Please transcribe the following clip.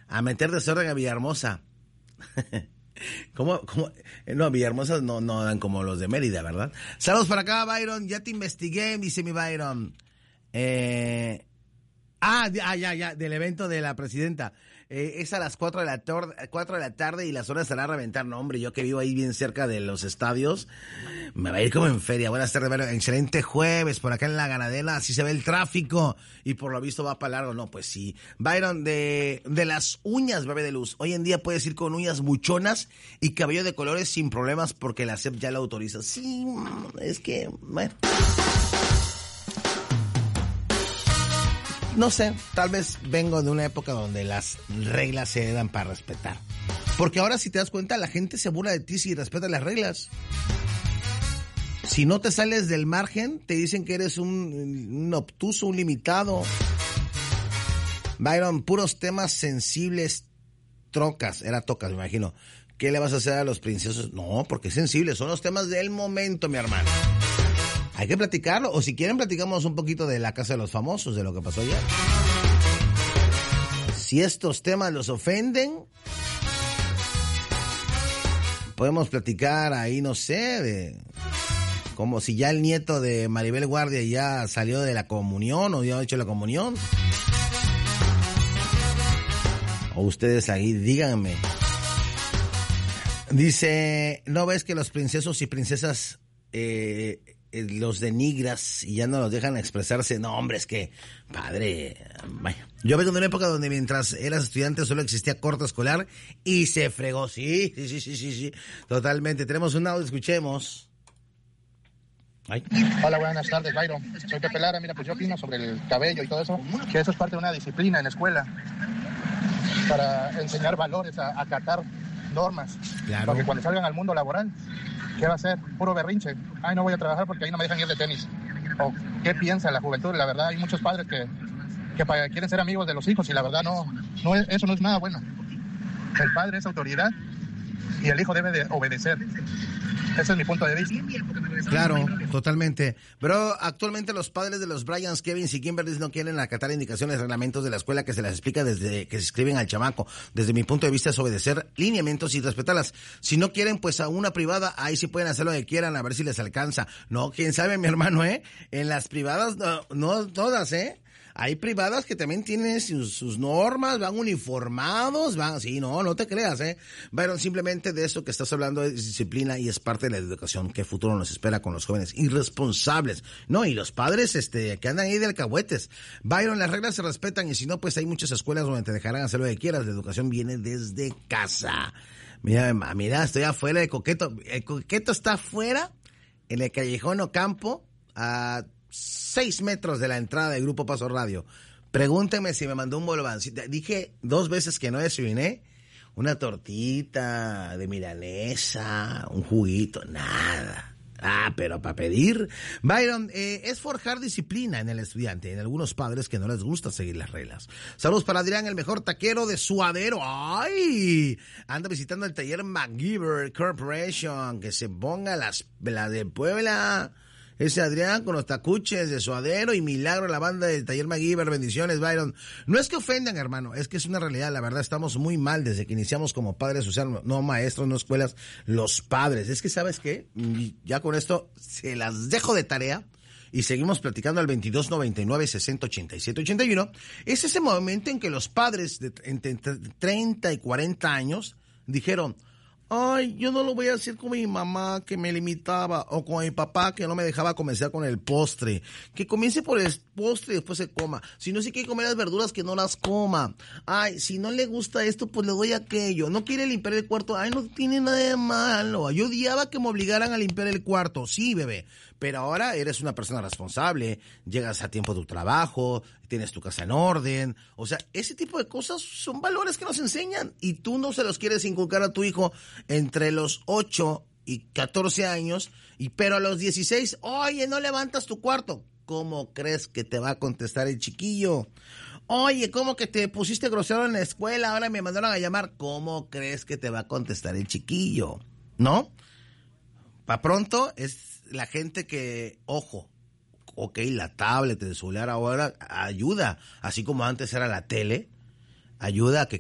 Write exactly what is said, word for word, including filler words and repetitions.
a meter desorden a Villahermosa. ¿Cómo, cómo? No, Villahermosa no, no dan como los de Mérida, ¿verdad? Saludos para acá, Byron. Ya te investigué, dice mi Byron. Eh... Ah, ah, ya, ya, del evento de la presidenta. Eh, es a las cuatro de la tor- cuatro de la tarde y las horas será a reventar. No, hombre, yo que vivo ahí bien cerca de los estadios, me va a ir como en feria. Buenas tardes, Byron. Excelente jueves por acá en La Ganadera. Así se ve el tráfico y por lo visto va para largo. No, pues sí. Byron, de, de las uñas, bebé de luz. Hoy en día puedes ir con uñas buchonas y cabello de colores sin problemas porque la S E P ya lo autoriza. Sí, es que, bueno... No sé, tal vez vengo de una época donde las reglas se dan para respetar. Porque ahora, si te das cuenta, la gente se burla de ti si respetas las reglas. Si no te sales del margen, te dicen que eres un, un obtuso, un limitado. Byron, puros temas sensibles, trocas, era tocas, me imagino. ¿Qué le vas a hacer a los princesos? No, porque es sensible, son los temas del momento, mi hermano. Hay que platicarlo, o si quieren platicamos un poquito de la Casa de los Famosos, de lo que pasó ayer. Si estos temas los ofenden, podemos platicar ahí, no sé, de como si ya el nieto de Maribel Guardia ya salió de la comunión o ya ha hecho la comunión. O ustedes ahí, díganme. Dice, ¿no ves que los princesos y princesas... Eh, los denigras y ya no los dejan expresarse? No, hombre, es que, padre, vaya. Yo vengo de una época donde mientras eras estudiante solo existía corte escolar y se fregó. Sí, sí, sí, sí, sí, sí. Totalmente. Tenemos un audio, escuchemos. Ay. Hola, buenas tardes, Byron. Soy Pepe Lara. Mira, pues yo opino sobre el cabello y todo eso, que eso es parte de una disciplina en la escuela para enseñar valores, a acatar normas. Claro. Porque cuando salgan al mundo laboral, ¿qué va a ser? Puro berrinche. Ay, no voy a trabajar porque ahí no me dejan ir de tenis. O ¿qué piensa la juventud? La verdad, hay muchos padres que, que quieren ser amigos de los hijos y la verdad no, no es, eso no es nada bueno. El padre es autoridad y el hijo debe de obedecer. Ese es mi punto de vista. Claro, totalmente. Pero actualmente los padres de los Bryans, Kevins y Kimberly no quieren acatar indicaciones, reglamentos de la escuela que se les explica desde que se escriben al chamaco. Desde mi punto de vista es obedecer lineamientos y respetarlas. Si no quieren, pues a una privada, ahí sí pueden hacer lo que quieran, a ver si les alcanza. No, quién sabe, mi hermano, ¿eh? En las privadas, no, no todas, ¿eh? Hay privadas que también tienen sus, sus normas, van uniformados, van, sí, no, no te creas, eh. Byron, simplemente de eso que estás hablando es disciplina y es parte de la educación que el futuro nos espera con los jóvenes irresponsables. No, y los padres, este, que andan ahí de alcahuetes. Byron, las reglas se respetan y si no, pues hay muchas escuelas donde te dejarán hacer lo que quieras. La educación viene desde casa. Mira, mira, estoy afuera de Coqueto. El Coqueto está afuera, en el Callejón Ocampo, a seis metros de la entrada del Grupo Paso Radio. Pregúntenme si me mandó un bolvancito. Dije dos veces que no desayuné. Una tortita de milanesa, un juguito, nada. Ah, pero para pedir. Byron, eh, es forjar disciplina en el estudiante, en algunos padres que no les gusta seguir las reglas. Saludos para Adrián, el mejor taquero de Suadero. ¡Ay! Anda visitando el taller MacGyver Corporation. Que se ponga las, la de Puebla. Ese Adrián con los tacuches de Suadero y Milagro, la banda del taller MacGyver. Bendiciones, Byron. No es que ofendan, hermano, es que es una realidad. La verdad, estamos muy mal desde que iniciamos como padres, o sea, no maestros, no escuelas, los padres. Es que, ¿sabes qué? Ya con esto se las dejo de tarea y seguimos platicando al veintidós noventa y nueve sesenta ochenta y siete ochenta y uno. Es ese momento en que los padres de entre treinta y cuarenta años dijeron: ay, yo no lo voy a hacer con mi mamá que me limitaba, o con mi papá que no me dejaba comenzar con el postre. Que comience por el postre y después se coma. Si no se quiere comer las verduras, que no las coma. Ay, si no le gusta esto, pues le doy aquello. No quiere limpiar el cuarto. Ay, no tiene nada de malo. Yo odiaba que me obligaran a limpiar el cuarto. Sí, bebé. Pero ahora eres una persona responsable, llegas a tiempo a tu trabajo, tienes tu casa en orden. O sea, ese tipo de cosas son valores que nos enseñan y tú no se los quieres inculcar a tu hijo entre los ocho y catorce años, y pero a los dieciséis, oye, no levantas tu cuarto. ¿Cómo crees que te va a contestar el chiquillo? Oye, ¿cómo que te pusiste grosero en la escuela? Ahora me mandaron a llamar. ¿Cómo crees que te va a contestar el chiquillo? ¿No? Pa' pronto es la gente que, ojo, ok, la tablet, el celular ahora ayuda, así como antes era la tele, ayuda a que